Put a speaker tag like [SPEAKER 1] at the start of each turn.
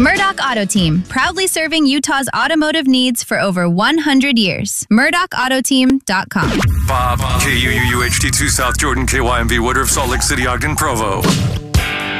[SPEAKER 1] Murdoch Auto Team, proudly serving Utah's automotive needs for over 100 years. MurdochAutoteam.com.
[SPEAKER 2] Bob, KUUU HD2 South Jordan, KYMV Woodruff, Salt Lake City, Ogden, Provo.